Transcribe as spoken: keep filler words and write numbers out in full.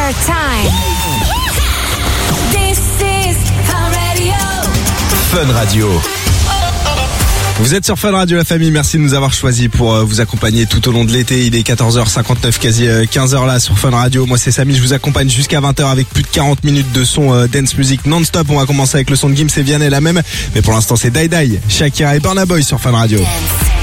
time. This is Fun Radio. Fun Radio. Vous êtes sur Fun Radio, la famille, merci de nous avoir choisis pour vous accompagner tout au long de l'été. Il est quatorze heures cinquante-neuf, quasi quinze heures là sur Fun Radio. Moi c'est Samy, je vous accompagne jusqu'à vingt heures avec plus de quarante minutes de son euh, dance music non-stop. On va commencer avec le son de Gims et Vianney la même, mais pour l'instant c'est Die Die, Shakira et Burna Boy sur Fun Radio. Dance.